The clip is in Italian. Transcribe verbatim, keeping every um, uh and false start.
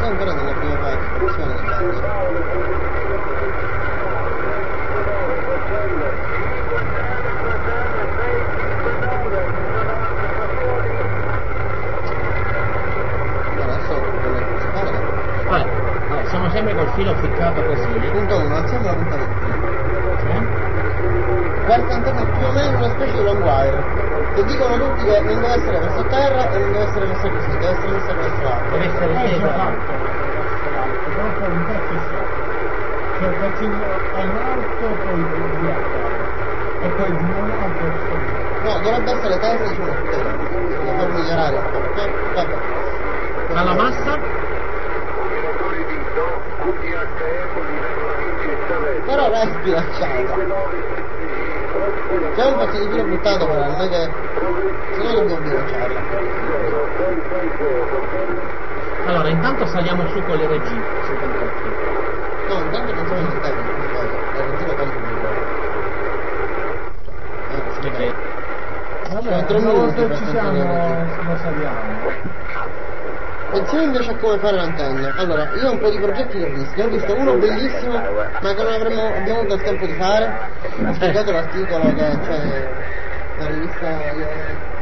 stiamo ancora nella prima parte, del bagno. Siamo sempre col filo ficcato così. Punto uno, alziamo la punta del filo. Sì? Guarda andiamo più o meno una specie di long wire. Che dicono tutti che non deve essere messo a terra e non deve essere messo così, deve essere messo verso l'alto. Deve essere Eh, già fatto verso l'alto, però poi un pezzo sta. Cioè il pezzo all'alto, poi di a terra. E poi di nuovo alto e sopra. No, dovrebbe essere terra diciamo a terra. Per migliorare un po'. Eh, vabbè. Ma la massa? Però l'hai sbilanciata. C'è un pezzo di filo buttato però, non è che se no dobbiamo bilanciarla. Allora, intanto saliamo su con le regine, su con tutti. No, intanto non siamo in tempo, le regine cambiano. Perché? Vabbè, una volta che ci siamo, lo saliamo. Pensiamo invece a come fare l'antenna. Allora, io ho un po' di progetti che ho visto. Ho visto uno bellissimo, ma che non avremmo, abbiamo avuto il tempo di fare. Ho spiegato l'articolo che c'è la rivista